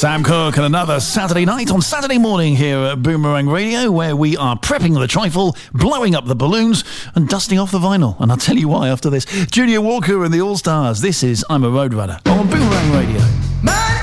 Sam Cooke and another Saturday night on Saturday morning here at Boomerang Radio, where we are prepping the trifle, blowing up the balloons and dusting off the vinyl. And I'll tell you why after this. Junior Walker and the All-Stars. This is I'm a Road Runner on Boomerang Radio.